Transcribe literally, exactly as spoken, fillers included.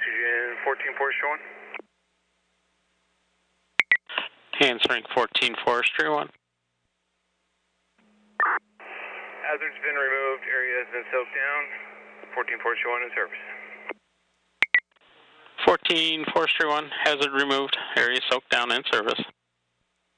Oxygen fourteen Forestry one. Answering fourteen Forestry one. Hazard's been removed. Area has been soaked down. fourteen Forestry one in service. fourteen Forestry one, hazard removed. Area soaked down in service.